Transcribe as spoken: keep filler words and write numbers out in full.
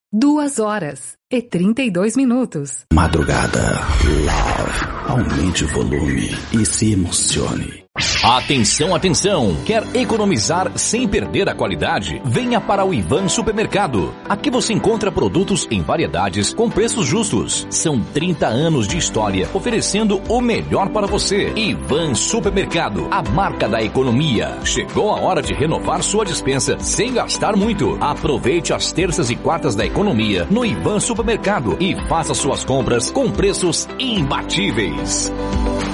Duas horas e trinta e dois minutos. Madrugada Love. Aumente o volume e se emocione. Atenção, atenção! Quer economizar sem perder a qualidade? Venha para o Ivan Supermercado. Aqui você encontra produtos em variedades com preços justos. São trinta anos de história oferecendo o melhor para você. Ivan Supermercado, a marca da economia. Chegou a hora de renovar sua despensa sem gastar muito. Aproveite as terças e quartas da economia no Ivan Supermercado e faça suas compras com preços imbatíveis.